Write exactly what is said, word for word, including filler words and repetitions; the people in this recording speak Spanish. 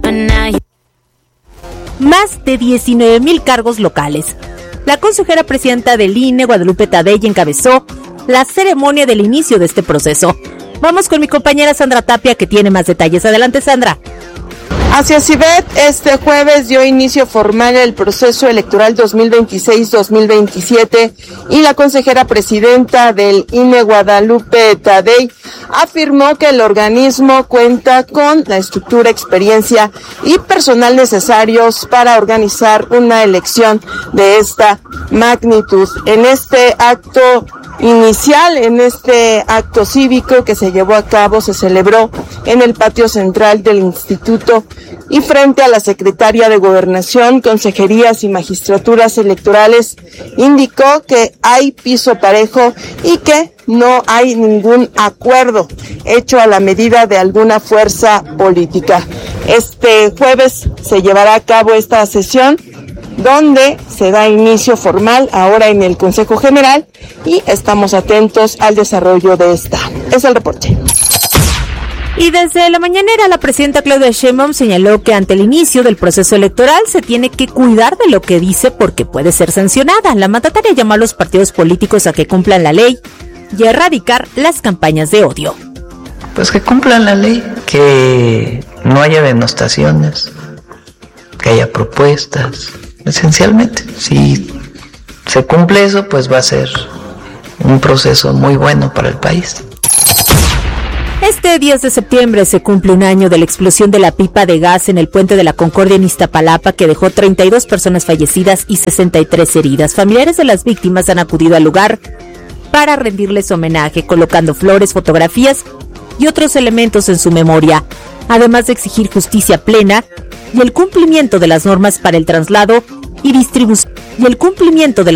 Más de diecinueve mil cargos locales. La consejera presidenta del I N E, Guadalupe Tadei, encabezó la ceremonia del inicio de este proceso. Vamos con mi compañera Sandra Tapia, que tiene más detalles. Adelante, Sandra. Así es, Ivette, este jueves dio inicio formal el proceso electoral dos mil veintiséis dos mil veintisiete y la consejera presidenta del I N E, Guadalupe Tadei, afirmó que el organismo cuenta con la estructura, experiencia y personal necesarios para organizar una elección de esta magnitud. En este acto inicial, en este acto cívico que se llevó a cabo, se celebró en el patio central del instituto y frente a la secretaria de Gobernación, Consejerías y Magistraturas Electorales, indicó que hay piso parejo y que no hay ningún acuerdo hecho a la medida de alguna fuerza política. Este jueves se llevará a cabo esta sesión, donde se da inicio formal ahora en el Consejo General, y estamos atentos al desarrollo de esta. Es el reporte. Y desde la mañanera, la presidenta Claudia Sheinbaum señaló que ante el inicio del proceso electoral se tiene que cuidar de lo que dice porque puede ser sancionada. La mandataria llamó a los partidos políticos a que cumplan la ley y a erradicar las campañas de odio. Pues que cumplan la ley, que no haya denostaciones, que haya propuestas. Esencialmente, si se cumple eso, pues va a ser un proceso muy bueno para el país. Este diez de septiembre se cumple un año de la explosión de la pipa de gas en el Puente de la Concordia en Iztapalapa, que dejó treinta y dos personas fallecidas y sesenta y tres heridas. Familiares de las víctimas han acudido al lugar para rendirles homenaje, colocando flores, fotografías y otros elementos en su memoria, además de exigir justicia plena y el cumplimiento de las normas para el traslado y distribución y el cumplimiento de